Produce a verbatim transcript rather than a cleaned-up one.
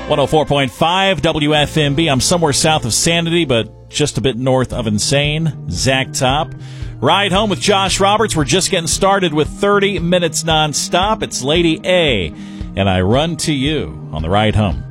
one oh four point five W F M B. I'm somewhere south of Sanity, but just a bit north of Insane. Zach Top. Ride home with Josh Roberts. We're just getting started with thirty minutes nonstop. It's Lady A, and I run to you on the ride home.